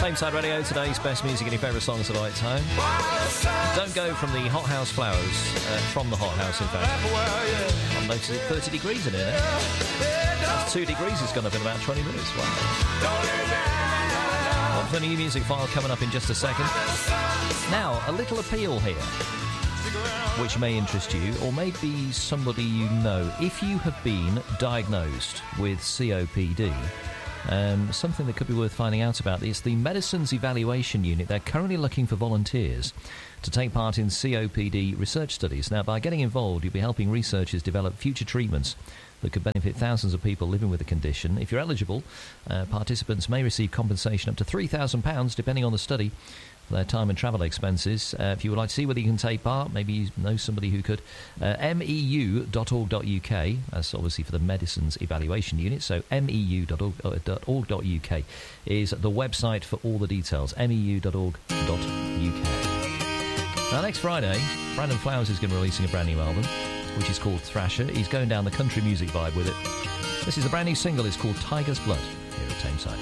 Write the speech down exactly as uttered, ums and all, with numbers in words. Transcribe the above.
Tameside Radio, today's best music and your favourite songs of the night time. Don't go from the hothouse flowers, uh, from the hothouse, in fact. I'm noticing thirty degrees in here now. That's two degrees has gone up in about twenty minutes. Wow. Well, the new music file coming up in just a second. Now, a little appeal here, which may interest you, or maybe somebody you know. If you have been diagnosed with C O P D, Um, something that could be worth finding out about is the Medicines Evaluation Unit. They're currently looking for volunteers to take part in C O P D research studies. Now, by getting involved, you'll be helping researchers develop future treatments that could benefit thousands of people living with the condition. If you're eligible, uh, participants may receive compensation up to three thousand pounds, depending on the study, for their time and travel expenses. Uh, if you would like to see whether you can take part, maybe you know somebody who could, uh, m e u dot org dot u k, that's obviously for the Medicines Evaluation Unit, so m e u dot org dot u k is the website for all the details, m e u dot org dot u k. Now, next Friday, Brandon Flowers is going to be releasing a brand new album, which is called Thrasher. He's going down the country music vibe with it. This is the brand new single. It's called Tiger's Blood, here at Tameside.